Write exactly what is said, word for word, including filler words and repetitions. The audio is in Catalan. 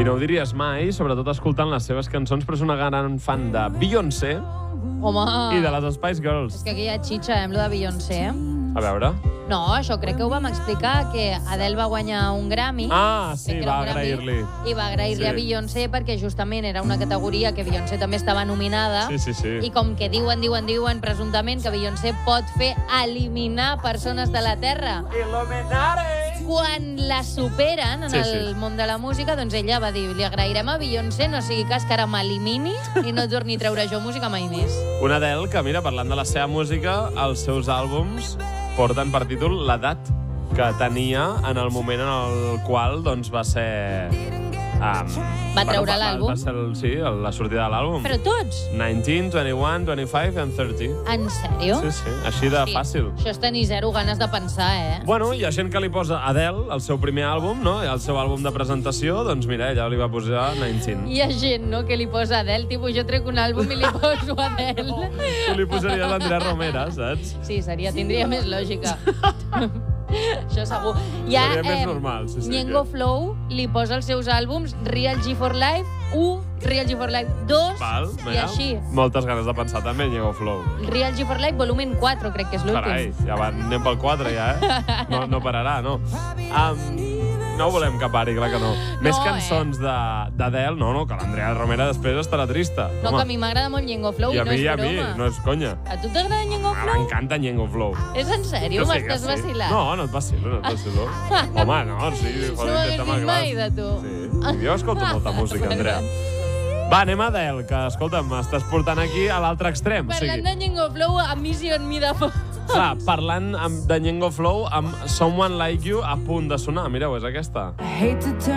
I no ho diries mai, sobretot escoltant les seves cançons, però és una gran fan de Beyoncé Home... i de les Spice Girls. És que aquí hi ha xitxa, eh, amb lo de Beyoncé. A veure... No, això crec que ho vam explicar, que Adele va guanyar un Grammy. Ah, sí, crec que era va un Grammy, agrair-li. I va agrair-li Sí. a Beyoncé perquè justament era una categoria que Beyoncé també estava nominada. Sí, sí, sí. I com que diuen, diuen, diuen presumptament que Beyoncé pot fer eliminar persones de la Terra. Illuminati! Quan la superen en Sí, el sí. món de la música, doncs ella va dir, li agrairem a Beyoncé, no sigui cas que ara m'elimini i no torni a treure jo música mai més. Una Adele que, mira, parlant de la seva música, els seus àlbums porten per títol l'edat que tenia en el moment en el qual doncs, va ser... Um, Va treure va- l'àlbum? Va ser, el, sí, la sortida de l'àlbum. Però tots? dinou, vint-i-u, vint-i-cinc and trenta. En sèrio? Sí, sí, així de fàcil. Això és tenir zero ganes de pensar, eh? Bueno, hi ha gent que li posa Adele, el seu primer àlbum, no? El seu àlbum de presentació, doncs mira, ella li va posar dinou. Hi ha gent, no?, que li posa Adele, tipus, jo trec un àlbum i li poso Adele. Tu li posaries l'Andrea Romera, saps? Sí, seria, tindria més lògica. Això segur. Hi ha, Seria més normal, sí, sí, Ñengo que- Flow li posa els seus àlbums Real G for Life u, Real G for Life dos, Val, i mira, així. moltes ganes de pensar també, Ñengo Flow. Real G for Life volumen quatre, crec que és Carai, l'últim. ja va, anem pel quatre, ja, eh? No, no pararà, no. Um, no volem que pari, clar que no. Més No, cançons de d'Adele, no, no, que l'Andrea Romera després estarà trista. No, Home. que a mi m'agrada molt Ñengo Flow I i, a no mi, és i a mi, broma. no és conya. A tu t'agrada Ñengo Flow? M'encanta Ñengo Flow. És en sèrio? Que sí, que M'estàs sí. vacilant? No, no et vacilo, no et vacilo. Home, no, sí, No joder, m'hagués intenta dit mai de tu. Sí, jo escolto molta música, Andrea. Va, anem a Adele, que, escolta'm, m'estàs portant aquí a l'altre extrem. O sigui, Parlant de Ñengo Flow, a Mission Me de Fo- clar, parlant amb, de Ñengo Flow, amb Someone Like You a punt de sonar. Mireu, és aquesta.